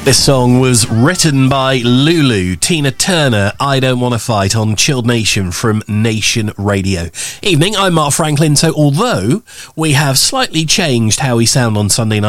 This song was written by Lulu, Tina Turner, I Don't Wanna Fight, on Chilled Nation from Nation Radio. Evening, I'm Mark Franklin. So although we have slightly changed how we sound on Sunday night,